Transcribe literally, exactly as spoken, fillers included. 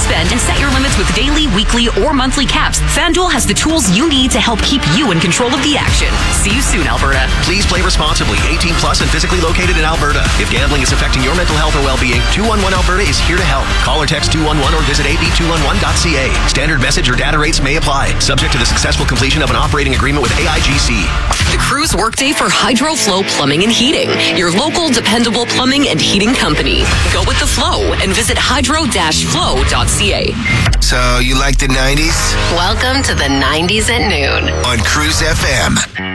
spend and set your limits with daily, weekly, or monthly caps, FanDuel has the tools you need to help keep you in control of the action. See you soon, Alberta. Please play responsibly. eighteen plus and physically located in Alberta. If gambling is affecting your mental health or well-being, two one one Alberta is here to help. Call or text two one one or visit a b two one one dot c a. Standard message or data rates may apply. Subject to the successful completion of an operating agreement with A I G C. The Cruise Workday for HydroFlow Plumbing and Heating, your local dependable plumbing and heating company. Go with the flow and visit hydro dash flow dot c a. So, you like the nineties? Welcome to the nineties at noon On Cruise F M.